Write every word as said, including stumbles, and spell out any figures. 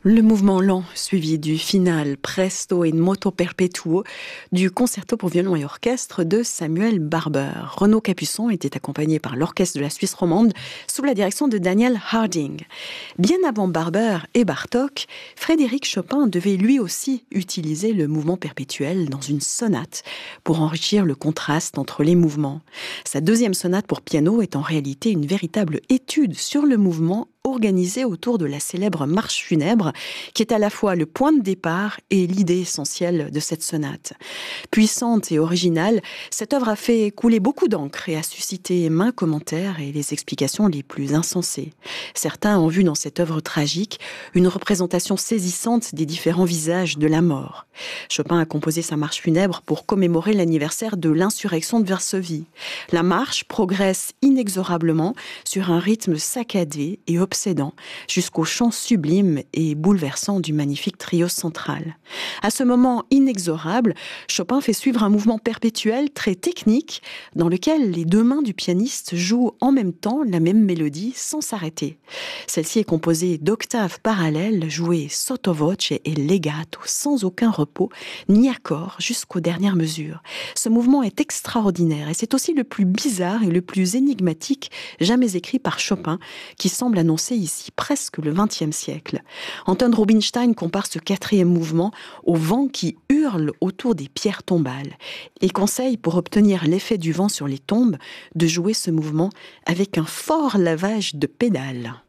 Le mouvement lent, suivi du final Presto in moto perpetuo du concerto pour violon et orchestre de Samuel Barber. Renaud Capuçon était accompagné par l'orchestre de la Suisse romande sous la direction de Daniel Harding. Bien avant Barber et Bartók, Frédéric Chopin devait lui aussi utiliser le mouvement perpétuel dans une sonate pour enrichir le contraste entre les mouvements. Sa deuxième sonate pour piano est en réalité une véritable étude sur le mouvement organisée autour de la célèbre marche funèbre, qui est à la fois le point de départ et l'idée essentielle de cette sonate. Puissante et originale, cette œuvre a fait couler beaucoup d'encre et a suscité maints commentaires et les explications les plus insensées. Certains ont vu dans cette œuvre tragique une représentation saisissante des différents visages de la mort. Chopin a composé sa marche funèbre pour commémorer l'anniversaire de l'insurrection de Varsovie. La marche progresse inexorablement sur un rythme saccadé et obsédant jusqu'au chant sublime et bouleversant du magnifique trio central. À ce moment inexorable, Chopin fait suivre un mouvement perpétuel très technique dans lequel les deux mains du pianiste jouent en même temps la même mélodie sans s'arrêter. Celle-ci est composée d'octaves parallèles jouées sotto voce et legato sans aucun repos ni accord jusqu'aux dernières mesures. Ce mouvement est extraordinaire et c'est aussi le plus bizarre et le plus énigmatique jamais écrit par Chopin, qui semble annoncer ici presque le vingtième siècle. Anton Rubinstein compare ce quatrième mouvement au vent qui hurle autour des pierres tombales. Il conseille, pour obtenir l'effet du vent sur les tombes, de jouer ce mouvement avec un fort lavage de pédales.